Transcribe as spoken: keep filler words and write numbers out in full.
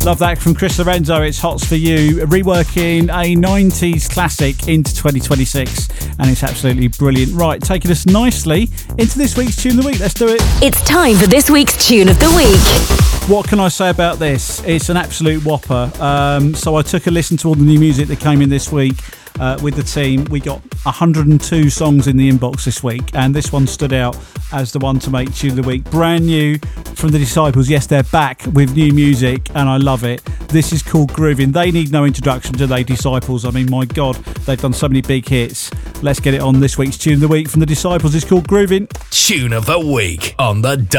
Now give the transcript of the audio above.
Love that from Chris Lorenzo. It's Hots for You, reworking a nineties classic into twenty twenty-six, and it's absolutely brilliant. Right, taking us nicely into this week's Tune of the Week. Let's do it. It's time for this week's Tune of the Week. What can I say about this? It's an absolute whopper. Um, so I took a listen to all the new music that came in this week. Uh, with the team, we got one hundred two songs in the inbox this week, and this one stood out as the one to make Tune of the Week. Brand new from the Disciples. Yes, they're back with new music, and I love it. This is called Groovin'. They need no introduction, do they, Disciples? I mean, my God, they've done so many big hits. Let's get it on this week's Tune of the Week from the Disciples. It's called Groovin'. Tune of the Week on the